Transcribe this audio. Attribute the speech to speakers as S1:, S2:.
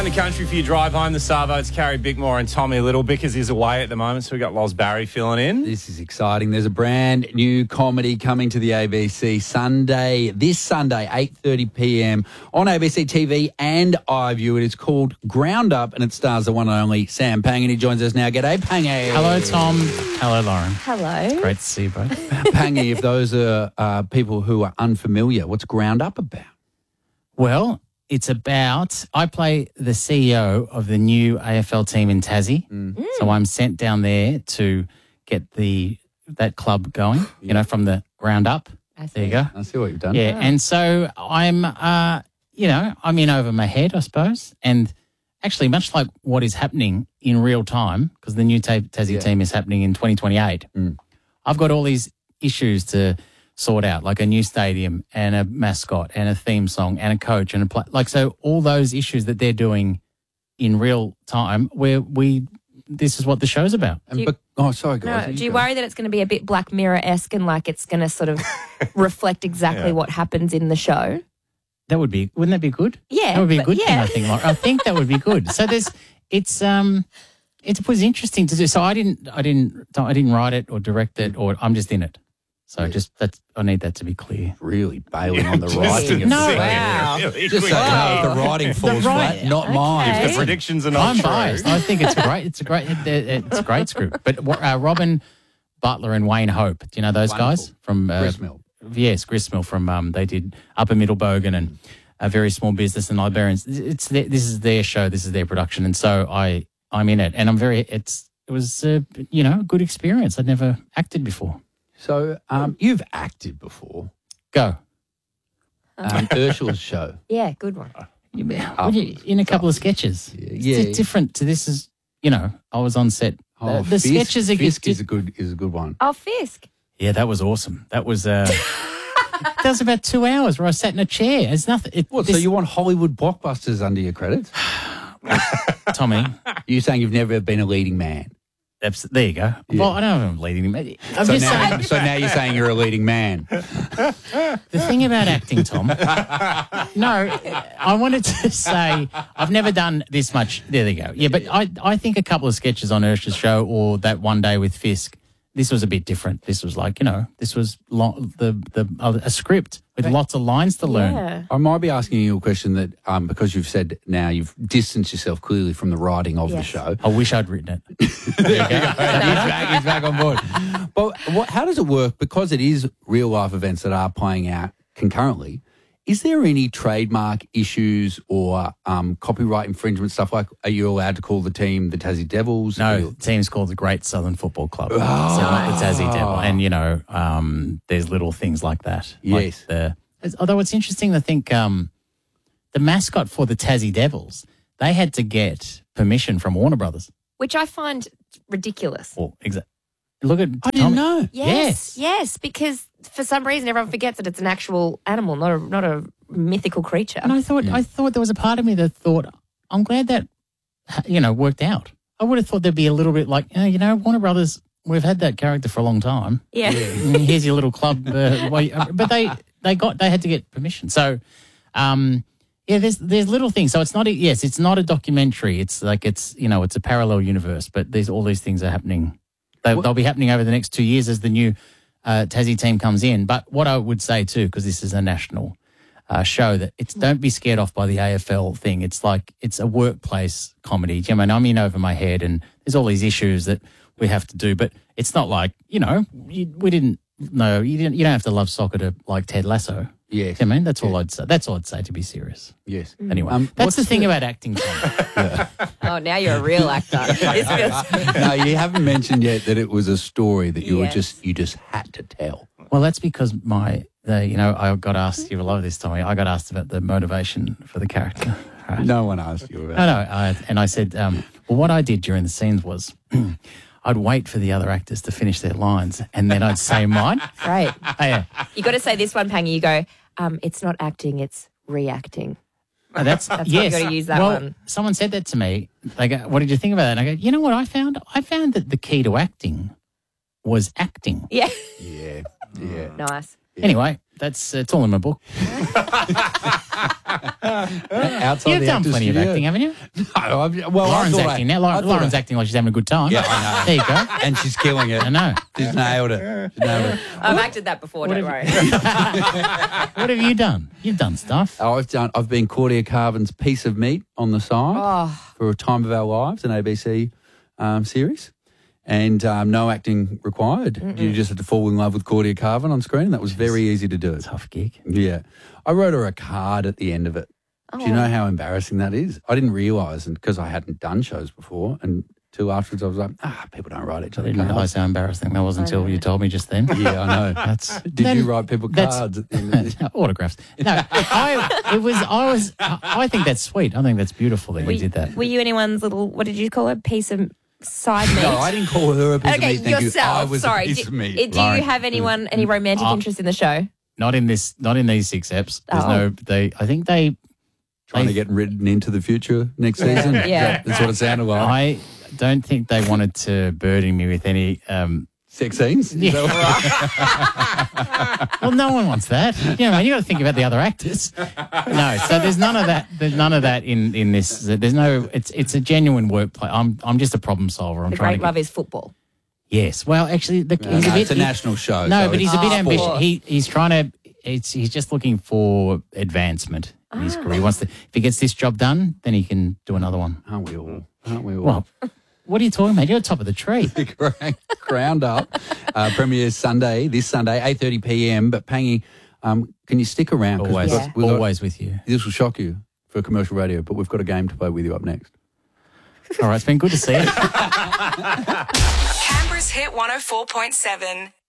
S1: Around the country for your drive home, the Savo, it's Carrie Bickmore and Tommy Little. Bickers is away at the moment, so we've got Loz Barry filling in.
S2: This is exciting. There's a brand new comedy coming to the ABC this Sunday, 8:30 p.m. on ABC TV and iView. It is called Ground Up, and it stars the one and only Sam Pang, and he joins us now. G'day, Pangy.
S3: Hello, Tom. Hello, Lauren.
S4: Hello.
S3: Great to see you both.
S2: Pangy, if those are people who are unfamiliar, what's Ground Up about?
S3: Well, it's about, I play the CEO of the new AFL team in Tassie. So I'm sent down there to get that club going, from the ground up. There you go.
S2: I see what you've done.
S3: Yeah, and so I'm, I'm in over my head, I suppose. And actually, much like what is happening in real time, because the new Tassie team is happening in 2028, I've got all these issues to sort out, like a new stadium and a mascot and a theme song and a coach and a play. So all those issues that they're doing in real time, this is what the show's about.
S2: Sorry, guys.
S4: Do you worry that it's going to be a bit Black Mirror-esque and like it's going to sort of reflect exactly what happens in the show?
S3: Wouldn't that be good?
S4: Yeah.
S3: That would be a good thing, I think, Laura. I think that would be good. So it was interesting to do. So I didn't write it or direct it, or I'm just in it. So I need that to be clear.
S2: Really bailing on the writing.
S4: Wow.
S2: Just so the writing falls flat, not mine.
S1: If the predictions are not
S3: I'm
S1: true.
S3: biased. I think it's great. It's a great script. But Robin Butler and Wayne Hope, do you know those guys from
S2: Gristmill?
S3: Yes, Gristmill from they did Upper Middlebourne and A Very Small Business and Librarians. This is their show. This is their production, and so I'm in it, and it was a good experience. I'd never acted before.
S2: So you've acted before.
S3: Go.
S2: Ursula's show.
S4: Yeah, good one.
S3: In a couple of sketches.
S2: Yeah.
S3: It's different to this is, I was on set. The sketches are
S2: Fisk is a good one.
S4: Oh, Fisk.
S3: Yeah, that was awesome. That was that was about 2 hours where I sat in a chair. It's nothing.
S2: So you want Hollywood blockbusters under your credits?
S3: Tommy.
S2: You're saying you've never been a leading man.
S3: There you go. Yeah. Well, I don't know if I'm leading him.
S2: So now you're saying you're a leading man.
S3: The thing about acting, Tom. No, I wanted to say I've never done this much. There they go. Yeah, but I think a couple of sketches on Ursula's show or that one day with Fisk, this was a bit different. This was like, this was a script with lots of lines to learn.
S4: Yeah.
S2: I might be asking you a question that, because you've said now you've distanced yourself clearly from the writing of the show.
S3: I wish I'd written it.
S2: There you go. He's back on board. But how does it work? Because it is real life events that are playing out concurrently. Is there any trademark issues or copyright infringement stuff? Like, are you allowed to call the team the Tassie Devils?
S3: No, the team's called the Great Southern Football Club. So not the Tassie Devil. And, there's little things like that.
S2: Yes.
S3: Although it's interesting to think the mascot for the Tassie Devils, they had to get permission from Warner Brothers.
S4: Which I find ridiculous.
S3: Well, look at
S2: I didn't know.
S4: Yes, because for some reason everyone forgets that it's an actual animal, not a mythical creature.
S3: And I thought there was a part of me that thought, I'm glad that, worked out. I would have thought there'd be a little bit like, Warner Brothers, we've had that character for a long time.
S4: Yeah.
S3: And here's your little club. But they had to get permission. So, there's little things. So it's not a documentary. It's like, it's a parallel universe, but there's all these things are happening. They'll be happening over the next 2 years as the new Tassie team comes in. But what I would say too, because this is a national show, that don't be scared off by the AFL thing. It's like it's a workplace comedy. I mean, I'm in over my head, and there's all these issues that we have to do. But it's not like you don't have to love soccer to like Ted Lasso.
S2: Yes.
S3: I mean, that's all I'd say. That's all I'd say, to be serious.
S2: Yes.
S3: Anyway, that's the thing about acting, Tom.
S4: Oh, now you're a real actor.
S2: No, you haven't mentioned yet that it was a story that you just had to tell.
S3: Well, that's because I got asked. You love this, Tommy. I got asked about the motivation for the character. Right.
S2: No one asked you about
S3: it. And I said, well, what I did during the scenes was I'd wait for the other actors to finish their lines, and then I'd say mine.
S4: Right.
S3: Oh, yeah.
S4: You got to say this one, Pangy. You go, it's not acting, it's reacting.
S3: That's
S4: yes.
S3: You
S4: got to use that one.
S3: Someone said that to me. They go, what did you think about that? And I go, you know what I found? I found that the key to acting was acting.
S4: Yeah.
S2: Yeah.
S4: Nice.
S3: Anyway, it's all in my book.
S2: Outside
S3: You've
S2: the
S3: done
S2: actor's
S3: plenty of
S2: studio.
S3: acting, haven't you?
S2: No,
S3: Lauren's acting now. Lauren's acting like she's having a good time.
S2: Yeah, I know.
S3: There you go.
S2: And she's killing it.
S3: I know.
S2: She's nailed it. She's nailed it.
S4: I've acted that before, don't worry.
S3: What have you done? You've done stuff.
S2: I've been Claudia Carvin's Piece of Meat on the side for A Time of Our Lives, an ABC series. And no acting required. You just had to fall in love with Claudia Carvin on screen. That was very easy to do.
S3: Tough gig.
S2: Yeah. I wrote her a card at the end of it. Do you know how embarrassing that is? I didn't realise, and because I hadn't done shows before, and till afterwards I was like, people don't write each
S3: I
S2: other
S3: didn't realise
S2: cards.
S3: how embarrassing that was until you told me just then.
S2: Yeah, I know. Did you write people cards at the end of it?
S3: Autographs. No, I think that's sweet. I think that's beautiful that you did that.
S4: Were you anyone's little, what did you call it, piece of side meat?
S2: No, I didn't call her a piece of
S4: Okay,
S2: meat. Thank
S4: yourself.
S2: you. I was
S4: Sorry.
S2: a piece of meat.
S4: Do you have any romantic interest in the show?
S3: Not in these 6 eps. There's I think they
S2: Trying to get written into the future next season.
S4: Yeah.
S2: That's what it sounded like.
S3: I don't think they wanted to burden me with any
S2: Sex scenes?
S3: Yeah. Well, no one wants that. You know, you got to think about the other actors. No, so there's none of that. There's none of that in this. There's no. It's a genuine workplace. I'm just a problem solver. I'm
S4: The
S3: trying
S4: great
S3: to
S4: love is football.
S3: Yes. Well, actually, he's a bit.
S2: It's a national show.
S3: No,
S2: so
S3: but he's a
S2: it's
S3: bit ambitious.
S4: sport.
S3: He's trying to. He's just looking for advancement in his career. He wants to. If he gets this job done, then he can do another one.
S2: Aren't we all? Aren't we all?
S3: Well, what are you talking about? You're at the top of the tree.
S2: Ground Up premieres this Sunday, 8:30 p.m. But Pangy, can you stick around? 'Cause
S3: Always,
S2: we've got-
S3: always with you.
S2: This will shock you for commercial radio, but we've got a game to play with you up next.
S3: All right, it's been good to see you.
S5: Canberra's Hit 104.7.